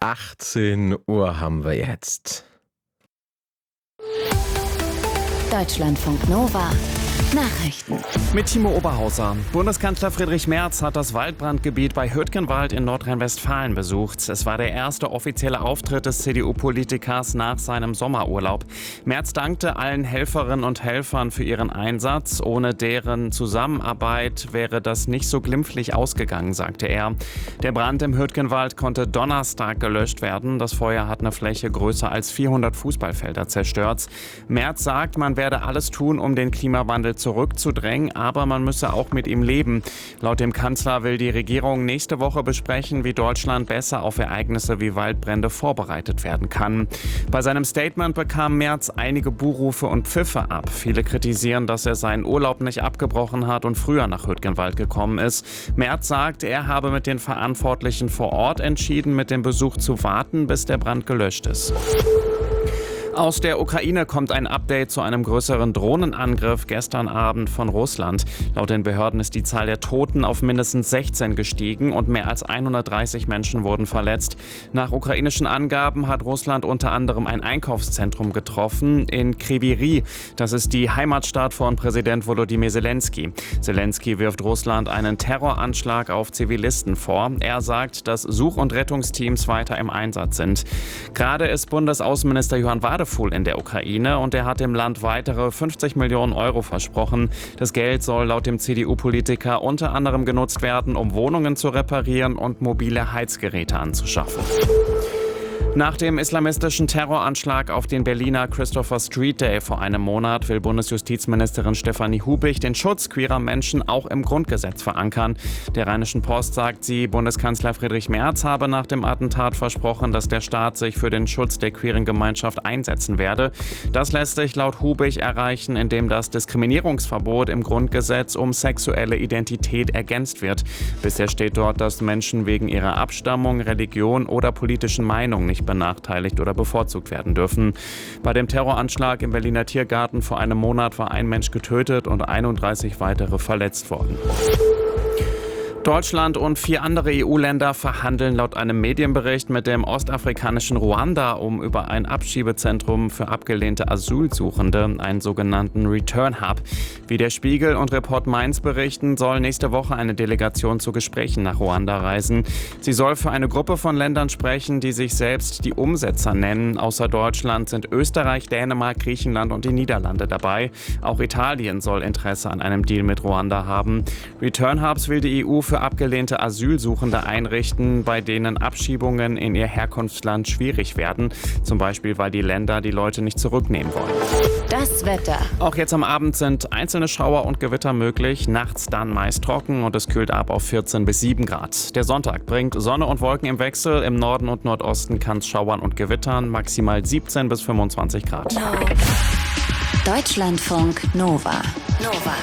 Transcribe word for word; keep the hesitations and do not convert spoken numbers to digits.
achtzehn Uhr haben wir jetzt. Deutschlandfunk Nova Nachrichten. Mit Timo Oberhauser. Bundeskanzler Friedrich Merz hat das Waldbrandgebiet bei Hürtgenwald in Nordrhein-Westfalen besucht. Es war der erste offizielle Auftritt des C D U-Politikers nach seinem Sommerurlaub. Merz dankte allen Helferinnen und Helfern für ihren Einsatz. Ohne deren Zusammenarbeit wäre das nicht so glimpflich ausgegangen, sagte er. Der Brand im Hürtgenwald konnte Donnerstag gelöscht werden. Das Feuer hat eine Fläche größer als vierhundert Fußballfelder zerstört. Merz sagt, man werde alles tun, um den Klimawandel zurückzudrängen, aber man müsse auch mit ihm leben. Laut dem Kanzler will die Regierung nächste Woche besprechen, wie Deutschland besser auf Ereignisse wie Waldbrände vorbereitet werden kann. Bei seinem Statement bekam Merz einige Buhrufe und Pfiffe ab. Viele kritisieren, dass er seinen Urlaub nicht abgebrochen hat und früher nach Hürtgenwald gekommen ist. Merz sagt, er habe mit den Verantwortlichen vor Ort entschieden, mit dem Besuch zu warten, bis der Brand gelöscht ist. Aus der Ukraine kommt ein Update zu einem größeren Drohnenangriff gestern Abend von Russland. Laut den Behörden ist die Zahl der Toten auf mindestens sechzehn gestiegen und mehr als hundertdreißig Menschen wurden verletzt. Nach ukrainischen Angaben hat Russland unter anderem ein Einkaufszentrum getroffen in Kryvyi Rih. Das ist die Heimatstadt von Präsident Volodymyr Zelensky. Zelensky wirft Russland einen Terroranschlag auf Zivilisten vor. Er sagt, dass Such- und Rettungsteams weiter im Einsatz sind. Gerade ist Bundesaußenminister Johann Wadefuhl in der Ukraine und er hat dem Land weitere fünfzig Millionen Euro versprochen. Das Geld soll laut dem C D U-Politiker unter anderem genutzt werden, um Wohnungen zu reparieren und mobile Heizgeräte anzuschaffen. Nach dem islamistischen Terroranschlag auf den Berliner Christopher Street Day vor einem Monat will Bundesjustizministerin Stefanie Hubig den Schutz queerer Menschen auch im Grundgesetz verankern. Der Rheinischen Post sagt sie, Bundeskanzler Friedrich Merz habe nach dem Attentat versprochen, dass der Staat sich für den Schutz der queeren Gemeinschaft einsetzen werde. Das lässt sich laut Hubig erreichen, indem das Diskriminierungsverbot im Grundgesetz um sexuelle Identität ergänzt wird. Bisher steht dort, dass Menschen wegen ihrer Abstammung, Religion oder politischen Meinung nicht benachteiligt oder bevorzugt werden dürfen. Bei dem Terroranschlag im Berliner Tiergarten vor einem Monat war ein Mensch getötet und einunddreißig weitere verletzt worden. Deutschland und vier andere E U-Länder verhandeln laut einem Medienbericht mit dem ostafrikanischen Ruanda um über ein Abschiebezentrum für abgelehnte Asylsuchende, einen sogenannten Return Hub. Wie der Spiegel und Report Mainz berichten, soll nächste Woche eine Delegation zu Gesprächen nach Ruanda reisen. Sie soll für eine Gruppe von Ländern sprechen, die sich selbst die Umsetzer nennen. Außer Deutschland sind Österreich, Dänemark, Griechenland und die Niederlande dabei. Auch Italien soll Interesse an einem Deal mit Ruanda haben. Return Hubs will die E U für abgelehnte Asylsuchende einrichten, bei denen Abschiebungen in ihr Herkunftsland schwierig werden. Zum Beispiel, weil die Länder die Leute nicht zurücknehmen wollen. Das Wetter. Auch jetzt am Abend sind einzelne Schauer und Gewitter möglich. Nachts dann meist trocken und es kühlt ab auf vierzehn bis sieben Grad. Der Sonntag bringt Sonne und Wolken im Wechsel. Im Norden und Nordosten kann es schauern und gewittern. Maximal siebzehn bis fünfundzwanzig Grad. Deutschlandfunk Nova. Nova.